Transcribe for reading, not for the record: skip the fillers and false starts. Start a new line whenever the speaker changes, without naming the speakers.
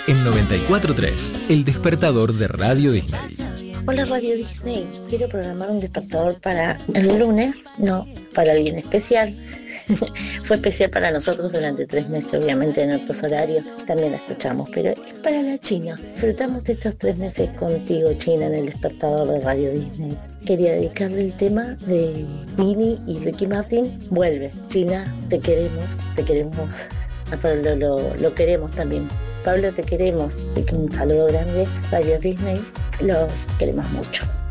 en 94.3, el despertador de Radio Disney.
Hola Radio Disney, quiero programar un despertador para el lunes, no, para alguien especial. Fue especial para nosotros durante 3 meses, obviamente en otros horarios también la escuchamos, pero es para la China. Disfrutamos de estos 3 meses contigo, China, en el despertador de Radio Disney. Quería dedicarle el tema de Minnie y Ricky Martin. Vuelve, China, te queremos. A Pablo lo queremos también. Pablo, te queremos. Un saludo grande, Radio Disney, los queremos mucho.